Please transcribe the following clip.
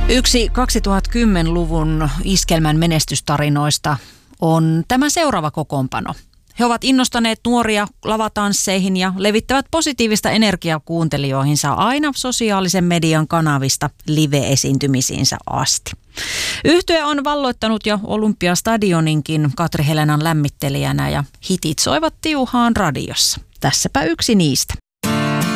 Yksi 2010-luvun iskelmän menestystarinoista on tämä seuraava kokoonpano. He ovat innostaneet nuoria lavatansseihin ja levittävät positiivista energiaa kuuntelijoihinsa aina sosiaalisen median kanavista live-esiintymisiinsä asti. Yhtye on valloittanut jo Olympiastadioninkin Katri Helenan lämmittelijänä ja hitit soivat tiuhaan radiossa. Tässäpä yksi niistä.